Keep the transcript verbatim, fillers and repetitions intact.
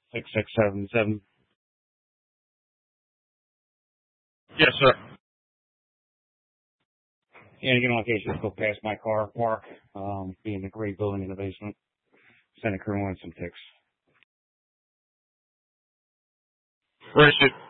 six six seven seven. Yes, sir. Yeah, you can on occasion just go past my car park, um, being a great building in the basement. Send a crew in some ticks. Appreciate it.